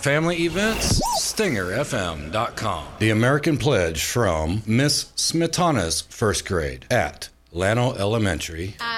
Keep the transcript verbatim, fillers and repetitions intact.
family events, stinger f m dot com. The American Pledge from Miss Smetana's first grade at Llano Elementary. I